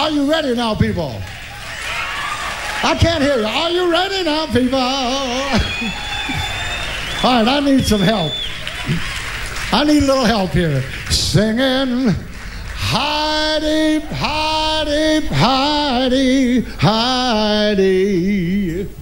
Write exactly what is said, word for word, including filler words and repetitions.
Are you ready now, people? I can't hear you. Are you ready now, people? All right, I need some help. I need a little help here. Singing, Heidi, Heidi, Heidi, Heidi.